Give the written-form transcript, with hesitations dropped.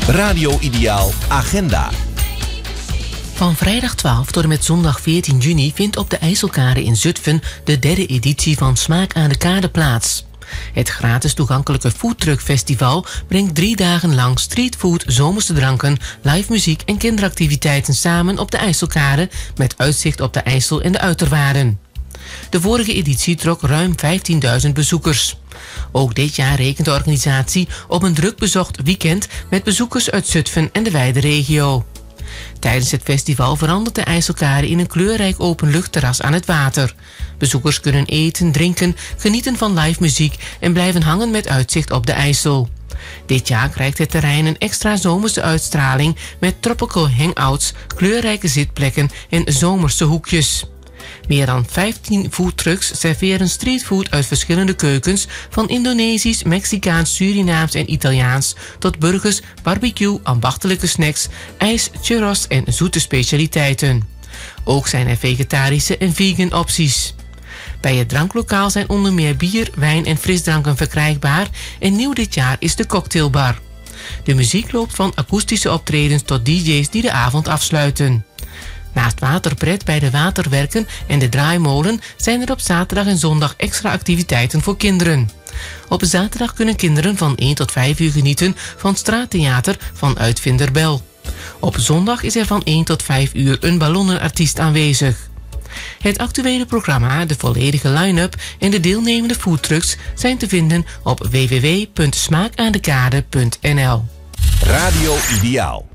Radio Ideaal Agenda. Van vrijdag 12 tot en met zondag 14 juni vindt op de IJsselkade in Zutphen de 3e editie van Smaak aan de Kade plaats. Het gratis toegankelijke foodtruckfestival brengt 3 dagen lang streetfood, zomerse dranken, live muziek en kinderactiviteiten samen op de IJsselkade met uitzicht op de IJssel en de uiterwaarden. De vorige editie trok ruim 15.000 bezoekers. Ook dit jaar rekent de organisatie op een druk bezocht weekend met bezoekers uit Zutphen en de wijde regio. Tijdens het festival verandert de IJsselkade in een kleurrijk openluchtterras aan het water. Bezoekers kunnen eten, drinken, genieten van live muziek en blijven hangen met uitzicht op de IJssel. Dit jaar krijgt het terrein een extra zomerse uitstraling met tropical hangouts, kleurrijke zitplekken en zomerse hoekjes. Meer dan 15 foodtrucks serveren streetfood uit verschillende keukens, van Indonesisch, Mexicaans, Surinaams en Italiaans tot burgers, barbecue, ambachtelijke snacks, ijs, churros en zoete specialiteiten. Ook zijn er vegetarische en vegan opties. Bij het dranklokaal zijn onder meer bier, wijn en frisdranken verkrijgbaar en nieuw dit jaar is de cocktailbar. De muziek loopt van akoestische optredens tot DJ's die de avond afsluiten. Naast waterpret bij de waterwerken en de draaimolen zijn er op zaterdag en zondag extra activiteiten voor kinderen. Op zaterdag kunnen kinderen van 1 tot 5 uur genieten van straattheater van Uitvinder Bel. Op zondag is er van 1 tot 5 uur een ballonnenartiest aanwezig. Het actuele programma, de volledige line-up en de deelnemende foodtrucks zijn te vinden op www.smaakaandekade.nl. Radio Ideaal.